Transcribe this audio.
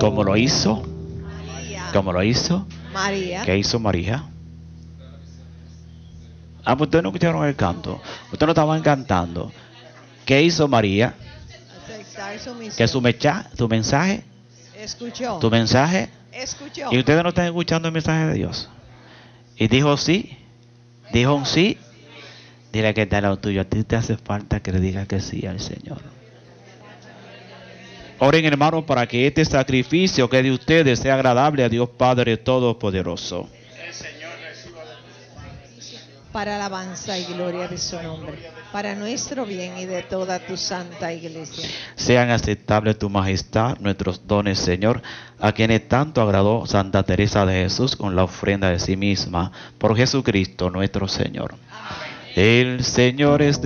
como lo hizo, María. ¿qué hizo María? Ah, pues ustedes no escucharon el canto. Ustedes no estaban cantando. ¿Qué hizo María? Aceptar su misión. Que su mensaje, Escuchó. tu mensaje, Escuchó. y ustedes no están escuchando el mensaje de Dios. Y dijo sí, dijo un sí. Dile que está al lado tuyo. A ti te hace falta que le digas que sí al Señor. Oren, hermanos, para que este sacrificio que de ustedes sea agradable a Dios Padre Todopoderoso. Para alabanza y gloria de su nombre, para nuestro bien y de toda tu santa iglesia. Sean aceptables tu majestad, nuestros dones, Señor, a quienes tanto agradó Santa Teresa de Jesús con la ofrenda de sí misma, por Jesucristo nuestro Señor. El Señor es